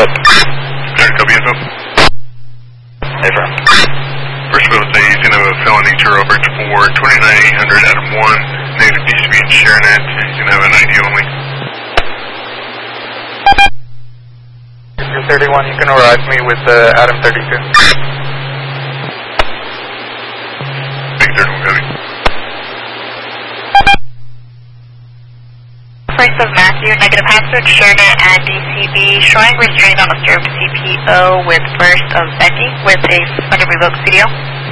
up. Copy info. Hey, firm. First of all, say he's going to have a felony tour over for 29800 Adam 1. Native DCB in Sharonette. He's going to have an ID only. If you're 31, you can arrive me with Adam 32. Big 31, copy. Price of Matthew, negative hazard, Sharonette and DCB, showing restrained on observed CPO with first of Becky with a suspended revoked CDO.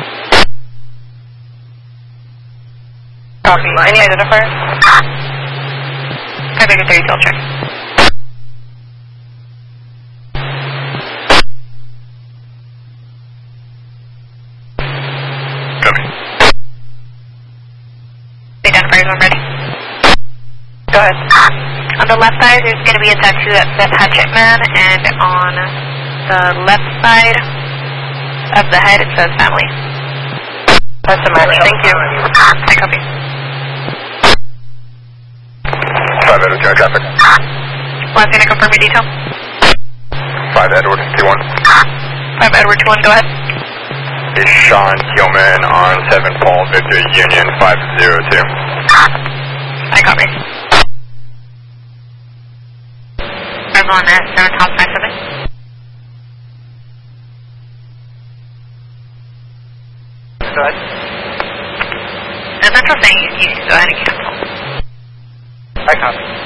Copy. Any identifiers? I beg your 30, I'll check. Copy. The identifiers when ready. Go ahead. On the left side, there's going to be a tattoo that says Hatchetman, and on the left side of the head, it says family. That's the match. Thank you. I copy. 5 Edward, joint traffic. Last going to confirm your detail. 5 Edward, 2-1. 5 Edward 2-1, go ahead. Is Sean Gilman on 7 Paul Victor Union 502. I copy. On that 7 top 57. Go ahead. And that's what I'm saying, you can go ahead and cancel. I copy.